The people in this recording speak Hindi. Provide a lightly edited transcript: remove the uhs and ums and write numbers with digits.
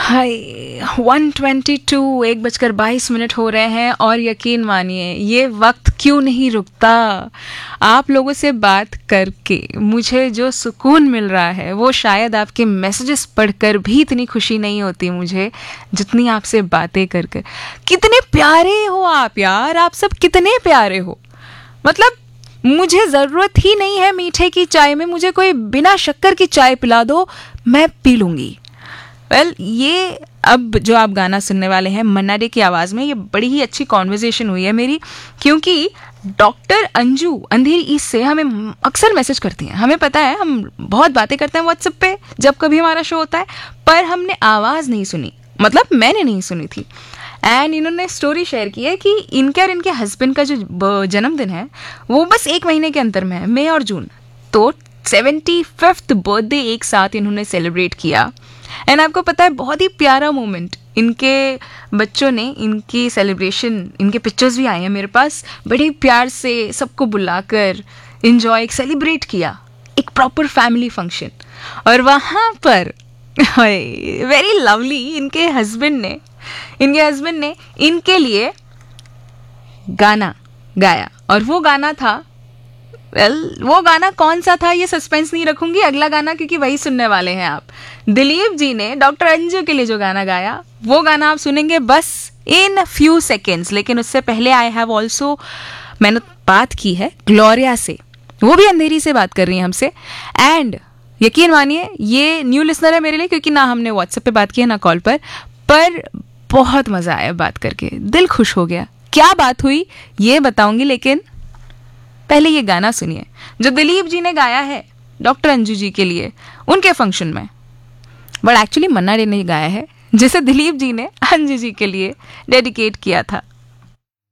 हाय 1:22 1:22 हो रहे हैं और यकीन मानिए ये वक्त क्यों नहीं रुकता। आप लोगों से बात करके मुझे जो सुकून मिल रहा है वो शायद आपके मैसेजेस पढ़कर भी इतनी खुशी नहीं होती मुझे जितनी आपसे बातें कर कर। कितने प्यारे हो आप यार, आप सब कितने प्यारे हो। मतलब मुझे ज़रूरत ही नहीं है मीठे की चाय में, मुझे कोई बिना शक्कर की चाय पिला दो मैं पी लूँगी। ये अब जो आप गाना सुनने वाले हैं मन्ना डे की आवाज़ में, ये बड़ी ही अच्छी कॉन्वर्जेशन हुई है मेरी, क्योंकि डॉक्टर अंजू अंधेरी ईस्ट से हमें अक्सर मैसेज करती हैं। हमें पता है हम बहुत बातें करते हैं व्हाट्सएप पे जब कभी हमारा शो होता है, पर हमने आवाज़ नहीं सुनी, मतलब मैंने नहीं सुनी थी। एंड इन्होंने स्टोरी शेयर की है कि इनके और इनके हस्बैंड का जो जन्मदिन है वो बस 1 महीने के अंतर में है, मई और जून। तो 75th बर्थडे एक साथ इन्होंने सेलिब्रेट किया। एंड आपको पता है बहुत ही प्यारा मोमेंट, इनके बच्चों ने इनकी सेलिब्रेशन, इनके पिक्चर्स भी आए हैं मेरे पास, बड़े प्यार से सबको बुलाकर इंजॉय सेलिब्रेट किया, एक प्रॉपर फैमिली फंक्शन। और वहाँ पर वेरी लवली इनके हस्बैंड ने इनके लिए गाना गाया। और वो गाना था, वो गाना कौन सा था ये सस्पेंस नहीं रखूंगी, अगला गाना क्योंकि वही सुनने वाले हैं आप। दिलीप जी ने डॉक्टर अंजू के लिए जो गाना गाया वो गाना आप सुनेंगे बस इन फ्यू सेकेंड्स। लेकिन उससे पहले आई हैव ऑल्सो, मैंने बात की है ग्लोरिया से, वो भी अंधेरी से बात कर रही है हमसे। एंड यकीन मानिए ये न्यू लिसनर है मेरे लिए, क्योंकि ना हमने व्हाट्सएप पे बात की है ना कॉल पर बहुत मजा आया बात करके, दिल खुश हो गया। क्या बात हुई ये बताऊंगी, लेकिन पहले ये गाना सुनिए जो दिलीप जी ने गाया है डॉक्टर अंजू जी के लिए उनके फंक्शन में। बट एक्चुअली मन्ना डे ने गाया है जिसे दिलीप जी ने अंजू जी के लिए डेडिकेट किया था।